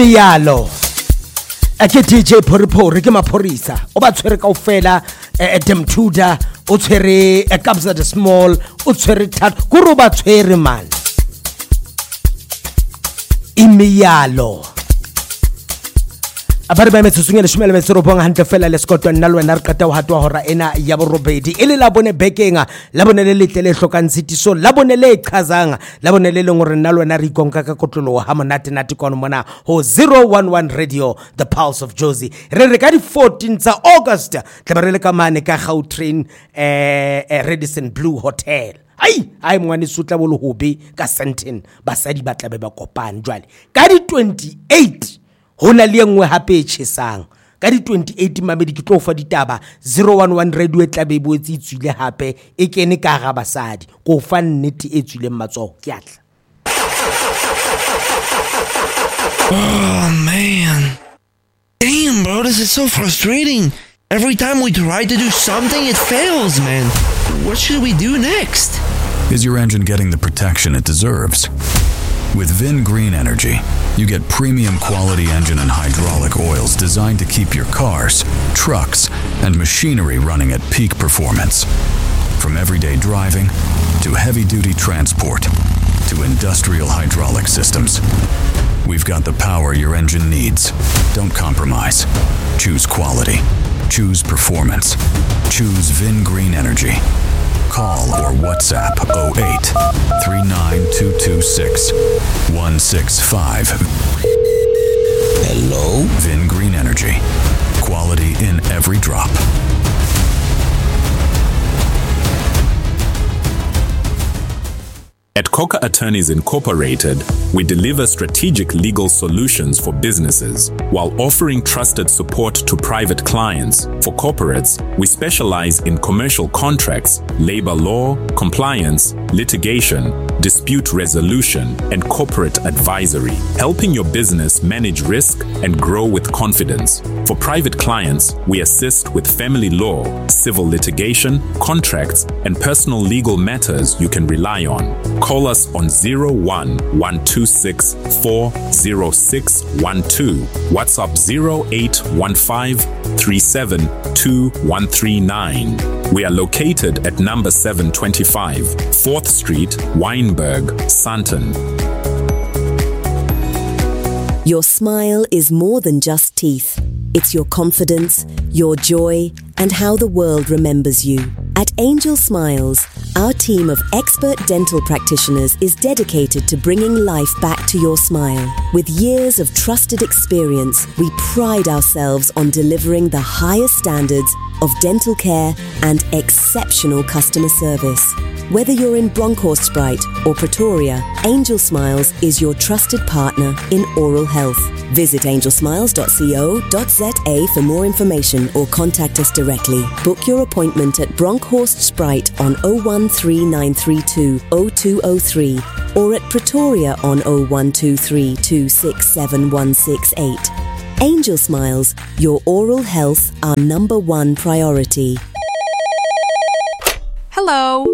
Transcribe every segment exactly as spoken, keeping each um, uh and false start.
Imiyalo ake D J Phoriphori ke maphorisa o ba tshwere kaofela Adam Tudor o tshwere Kabza the Small o tshwere Thato go ro ba tshwere man Imiyalo abari ba metsetsong le shumele metsero bonga hantle fela le skotwa nna le wena re qeta ho hatwa hora ena ya borobedi ele la bone bekenga la bone le letle le hlokang tshitiso la bone le iqhazanga la bone le leng hore nna le wena re ikonka ka kotlolo ha monate nate kono mona ho zero one one Radio the Pulse of Jozi re re ka di fourteen tsa August tle ba re le ka mane ka Gautrain eh Radisson Blue Hotel ai ai mngwane sutla bolo hobe ka Sandton basadi ba tlabe ba kopane jwale ka di twenty-eight hona le engwe hape e tshesang ka di twenty-eight mamedi ke tlo fa ditaba zero one one Radio e tlabe bo etsi tswile hape e kene ka ga basadi go fa nnete e tswile matso ke atla. Oh man, damn bro, this is so frustrating. Every time we try to do something it fails, man. What should we do next? Is your engine getting the protection it deserves? With Vin Green Energy, you get premium quality engine and hydraulic oils designed to keep your cars, trucks, and machinery running at peak performance. From everyday driving to heavy-duty transport to industrial hydraulic systems, we've got the power your engine needs. Don't compromise. Choose quality. Choose performance. Choose Vin Green Energy. Call or WhatsApp oh eight, three nine two two six, one six five. Hello? Vin Green Energy. Quality in every drop. At Coca Attorneys Incorporated, we deliver strategic legal solutions for businesses while offering trusted support to private clients. For corporates, we specialize in commercial contracts, labor law, compliance, litigation, dispute resolution, and corporate advisory, helping your business manage risk and grow with confidence. For private clients, we assist with family law, civil litigation, contracts, and personal legal matters you can rely on. Call us on zero one one two six four zero six one two, WhatsApp zero eight one five three seven two one three nine. We are located at number seven twenty-five, fourth Street, Wynberg, Sandton. Your smile is more than just teeth. It's your confidence, your joy, and how the world remembers you. At Angel Smiles, our team of expert dental practitioners is dedicated to bringing life back to your smile. With years of trusted experience, we pride ourselves on delivering the highest standards of dental care and exceptional customer service. Whether you're in Bronkhorst or Pretoria, Angel Smiles is your trusted partner in oral health. Visit angel smiles dot co dot za for more information or contact us directly. Book your appointment at Bronkhorst Sprite on oh one three nine three two oh two oh three or at Pretoria on oh one two three two six seven one six eight. Angel Smiles, your oral health, our number one priority. Hello.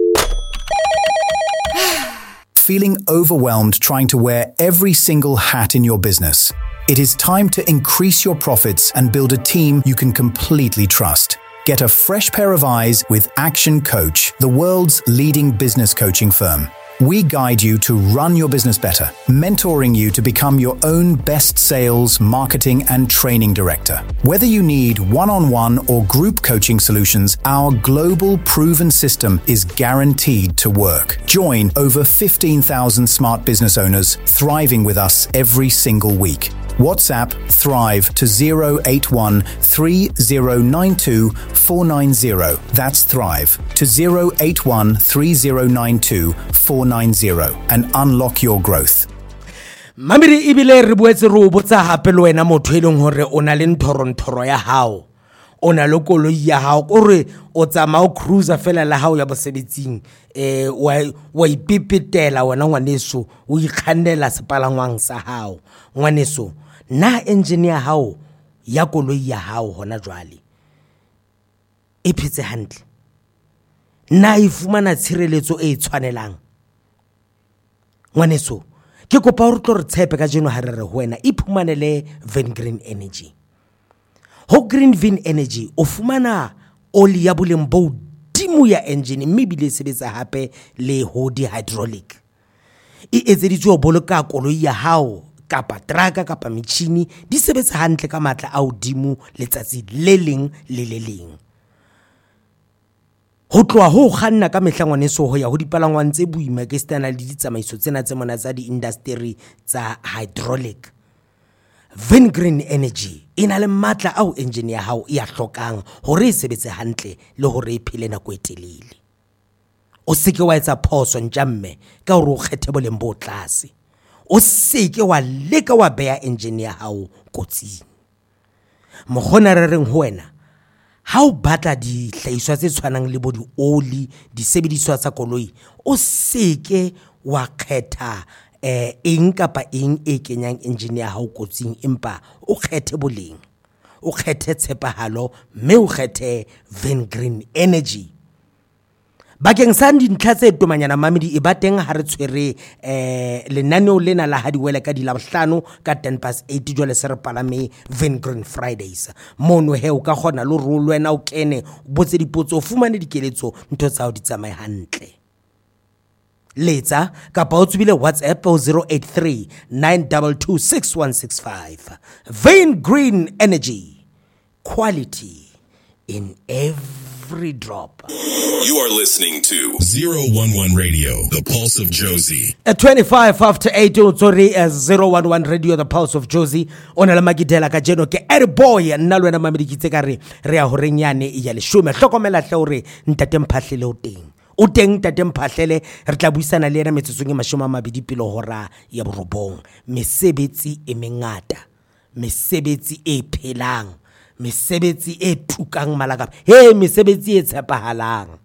Feeling overwhelmed trying to wear every single hat in your business? It is time to increase your profits and build a team you can completely trust. Get a fresh pair of eyes with Action Coach, the world's leading business coaching firm. We guide you to run your business better, mentoring you to become your own best sales, marketing, and training director. Whether you need one-on-one or group coaching solutions, our global proven system is guaranteed to work. Join over fifteen thousand smart business owners thriving with us every single week. WhatsApp Thrive to zero eight one three zero nine two four nine zero. That's Thrive to zero eight one three zero nine two four nine zero and unlock your growth. Mamiri ibile re boetse re o botsa hape le wena motho e leng hore o na le nthoronthoro ya hao. O na le koloi ya hao gore o tsamaya cruiser fela la hao ya bosebetsing eh wa wa ipipitela wena ngwaneso o ikgannela sepalangwang sa hao ngwaneso na engineer hao ya koloi ya hao hona jwale e phetse hantle na e fumana tshireletso e tshwanelang ngwaneso ke kopa hore tlo re tshepe ka jeno ha re re ho wena iphumanele Ven Green Energy. Ho Green Ven Energy o fumana oli ya boleng bo dimo ya engine mme bile sebetsa hape le ho di hydraulic. E etseditswe ho boloka koloi ya hao kapa traka kapa metjhini di sebetsa hantle ka matla a hodimo letsatsi le leng le le leng. Ho tloha ho kganna ka mehlangwaneso ho ya ho dipalangwang tse boima ke stana le ditsamaiso tsena tse mona tsa di industry tsa hydraulic. Ven Green Energy ina le matla au engine ya hao e a hlokang hore e sebetse hantle le hore e phele nako e telele. O seke wa etsa phoso ntjamme ka hore o kgethe boleng bo tlase. O seke wa leka wa beya engine ya hao kotsing. Mogona re reng ho wena ha o batla di hlahiswa tse tshwanang le bo di oli di sebediswa tsa koloi o seke wa kgetha eh eng kapa eng e kenyang engine ya hao kotsing empa o kgethe boleng o kgethe tshepahalo mme o kgethe Ven Green Energy. Bakeng sa dintlha tse tomanyana mamedi e ba teng ha re tshwere eh lenaneo lena la hadiwele ka di labohlano ka ten past eight jwale se re palame Ven Green Fridays. Mono he o ka gona lo ro lwena o kene botse dipotso o fumane dikeletso ntho tsa o di tsamaye hantle. Letsa kapa o tsubile WhatsApp o zero eight three nine two two six one six five. Ven Green Energy, quality in every drop. You are listening to zero one one Radio, the pulse of Jozi. At twenty-five after eight, sorry, as zero one one Radio, the pulse of Jozi. Ona la magidela ka jeno ke air boy nna lwena mamedi kitse ka re re a ho renyane ya leshume hlokomela hle ntate mphahlele o teng. O teng ntate mphahlele re tla buisana le yena metsotsong e mashome a mabedi pele hora ya borobong. Mesebetsi e mengata, mesebetsi e phelang, mesebetsi e tukang malaka, he mesebetsi e tshepahalang.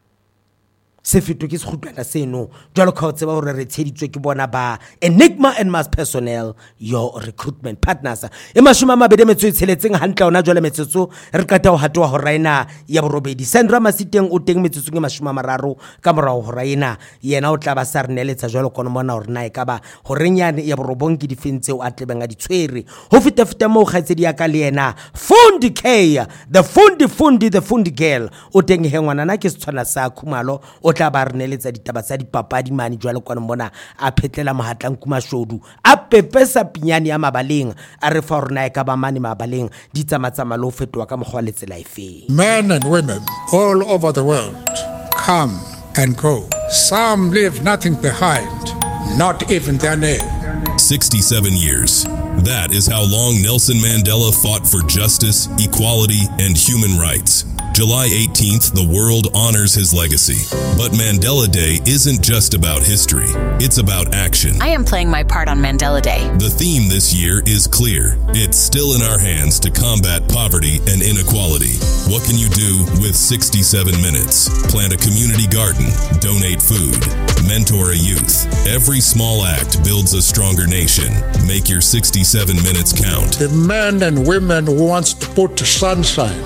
Se fito ke sekhutlwana seno jwalo ka o tseba hore re tsheditswe ke bona ba Enigma and Mass Personnel, your recruitment partners. E mashome a mabedi metso e tsheletseng hantle ona jwale metsotso re qeta ho hatwa ho raina ya borobedi. Sandra Masiteng o teng metsotso ke mashome a mararo ka morao ho raina yena o tla ba sa re neletsa jwalo kono mona hore na e ka ba ho renyane ya borobong ke difentse o atlebeng a ditshwere ho fita fita mo kgaitsedi ya ka le yena Fundi K, the Fundi Fundi the Fundi girl o teng he ngwana na ke setshwana sa Khumalo o tla ba re neletsa ditaba tsa dipapadi mane jwalo kono mona a phetlela mohatlang kumashodu a pepesa pinyane ya mabaleng a re fa hore na e ka ba mane mabaleng di tsamatsama lo fetwa ka mogwa letsela efe. Men and women all over the world come and go. Some leave nothing behind, not even their name. sixty-seven years. That is how long Nelson Mandela fought for justice, equality, and human rights. July eighteenth, the world honors his legacy. But Mandela Day isn't just about history. It's about action. I am playing my part on Mandela Day. The theme this year is clear. It's still in our hands to combat poverty and inequality. What can you do with sixty-seven minutes? Plant a community garden, donate food, mentor a youth. Every small act builds a stronger nation. Make your sixty-seven minutes count. The men and women who wants to put sunshine